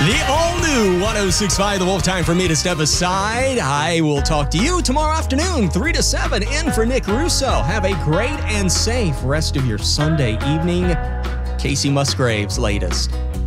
The all-new 106.5 The Wolf. Time for me to step aside. I will talk to you tomorrow afternoon, 3 to 7, in for Nick Russo. Have a great and safe rest of your Sunday evening. Casey Musgrave's latest.